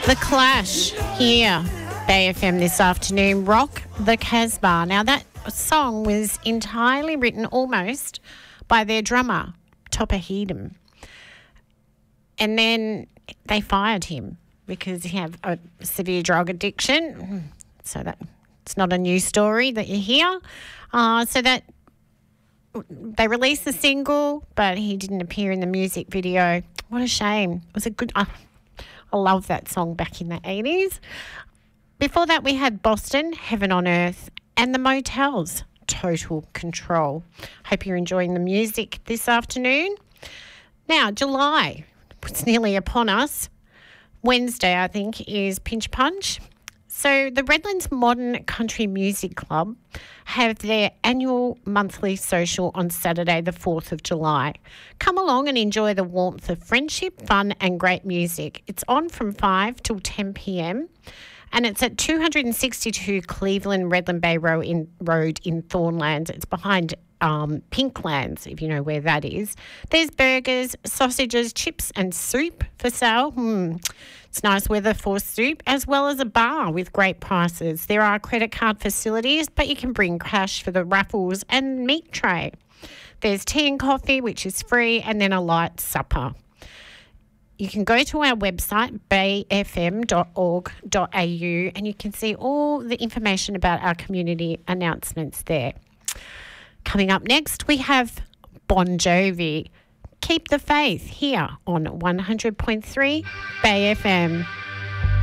The Clash here, Bay FM this afternoon, Rock the Casbah. Now that song was entirely written almost by their drummer, Topper Headham. And then they fired him because he had a severe drug addiction. So that it's not a new story that you hear. So that they released the single, but he didn't appear in the music video. What a shame. It was a good... I love that song back in the 80s. Before that, we had Boston, Heaven on Earth, and the Motels, Total Control. Hope you're enjoying the music this afternoon. Now, July, it's nearly upon us. Wednesday, I think, is Pinch Punch. So the Redlands Modern Country Music Club have their annual monthly social on Saturday, the 4th of July. Come along and enjoy the warmth of friendship, fun and great music. It's on from 5 till 10 p.m. and it's at 262 Cleveland Redland Bay Road in Thornlands. It's behind Pinklands, if you know where that is. There's burgers, sausages, chips and soup for sale. It's nice weather for soup, as well as a bar with great prices. There are credit card facilities, but you can bring cash for the raffles and meat tray. There's tea and coffee, which is free, and then a light supper. You can go to our website, bayfm.org.au, and you can see all the information about our community announcements there. Coming up next, we have Bon Jovi. Keep the faith here on 100.3 Bay FM.